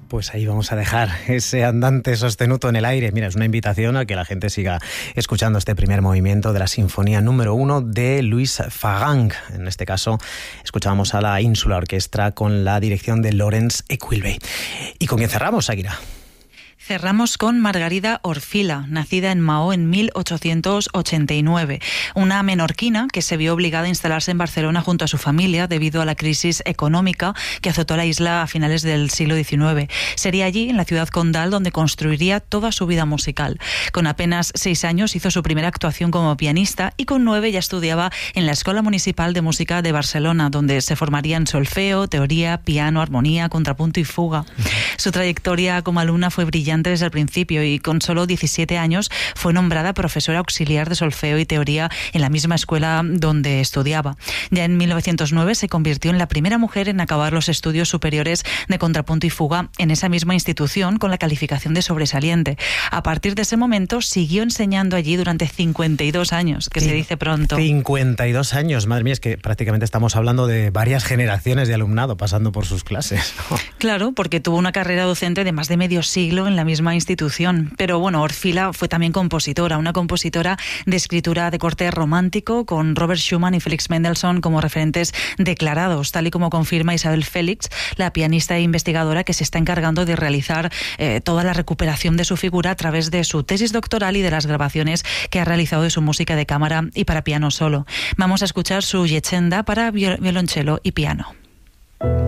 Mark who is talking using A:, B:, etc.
A: Pues ahí vamos a dejar ese andante sostenuto en el aire. Mira, es una invitación a que la gente siga escuchando este primer movimiento de la Sinfonía número 1 de Louis Fagang. En este caso, escuchábamos a la Ínsula Orquestra con la dirección de Laurence Equilbey. ¿Y con quién cerramos, Aguira?
B: Cerramos con Margarida Orfila, nacida en Maó en 1889, una menorquina que se vio obligada a instalarse en Barcelona junto a su familia debido a la crisis económica que azotó la isla a finales del siglo XIX. Sería allí, en la ciudad condal, donde construiría toda su vida musical. Con apenas 6 años hizo su primera actuación como pianista y con 9 ya estudiaba en la Escola Municipal de Música de Barcelona, donde se formaría en solfeo, teoría, piano, armonía, contrapunto y fuga. Su trayectoria como alumna fue brillante desde el principio y con solo 17 años fue nombrada profesora auxiliar de solfeo y teoría en la misma escuela donde estudiaba. Ya en 1909 se convirtió en la primera mujer en acabar los estudios superiores de contrapunto y fuga en esa misma institución con la calificación de sobresaliente. A partir de ese momento siguió enseñando allí durante 52 años, que se dice pronto.
A: 52 años, madre mía, es que prácticamente estamos hablando de varias generaciones de alumnado pasando por sus clases.
B: Claro, porque tuvo una carrera docente de más de medio siglo en la misma institución. Pero bueno, Orfila fue también compositora, una compositora de escritura de corte romántico, con Robert Schumann y Felix Mendelssohn como referentes declarados, tal y como confirma Isabel Félix, la pianista e investigadora que se está encargando de realizar toda la recuperación de su figura a través de su tesis doctoral y de las grabaciones que ha realizado de su música de cámara y para piano solo. Vamos a escuchar su Yechenda para violonchelo y piano.